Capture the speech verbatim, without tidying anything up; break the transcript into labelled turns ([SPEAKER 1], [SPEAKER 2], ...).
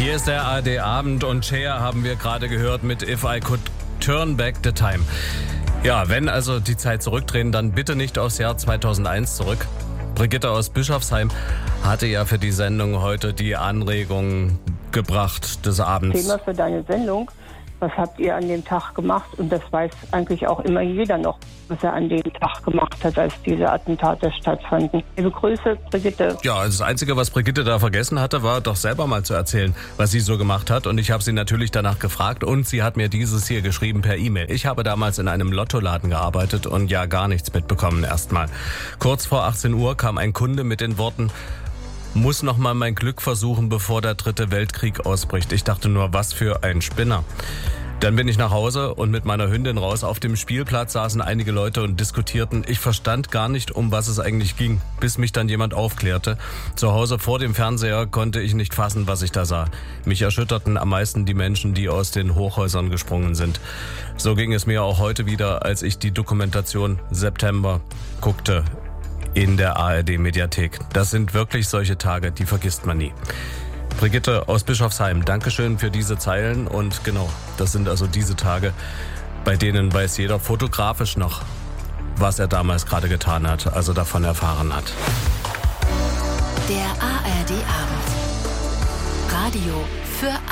[SPEAKER 1] Hier ist der A R D-Abend und Cher haben wir gerade gehört mit If I Could Turn Back the Time. Ja, wenn also die Zeit zurückdrehen, dann bitte nicht aufs Jahr zweitausendeins zurück. Brigitte aus Bischofsheim hatte ja für die Sendung heute die Anregung gebracht des Abends.
[SPEAKER 2] Thema für deine Sendung. Was habt ihr an dem Tag gemacht? Und das weiß eigentlich auch immer jeder noch, was er an dem Tag gemacht hat, als diese Attentate stattfanden. Liebe Grüße, Brigitte.
[SPEAKER 1] Ja, das Einzige, was Brigitte da vergessen hatte, war doch selber mal zu erzählen, was sie so gemacht hat. Und ich habe sie natürlich danach gefragt und sie hat mir dieses hier geschrieben per E-Mail. Ich habe damals in einem Lottoladen gearbeitet und ja gar nichts mitbekommen erstmal. Kurz vor achtzehn Uhr kam ein Kunde mit den Worten: muss noch mal mein Glück versuchen, bevor der dritte Weltkrieg ausbricht. Ich dachte nur, was für ein Spinner. Dann bin ich nach Hause und mit meiner Hündin raus. Auf dem Spielplatz saßen einige Leute und diskutierten. Ich verstand gar nicht, um was es eigentlich ging, bis mich dann jemand aufklärte. Zu Hause vor dem Fernseher konnte ich nicht fassen, was ich da sah. Mich erschütterten am meisten die Menschen, die aus den Hochhäusern gesprungen sind. So ging es mir auch heute wieder, als ich die Dokumentation September guckte in der A R D-Mediathek. Das sind wirklich solche Tage, die vergisst man nie. Brigitte aus Bischofsheim, Dankeschön für diese Zeilen. Und genau, das sind also diese Tage, bei denen weiß jeder fotografisch noch, was er damals gerade getan hat, also davon erfahren hat.
[SPEAKER 3] Der A R D-Abend. Radio für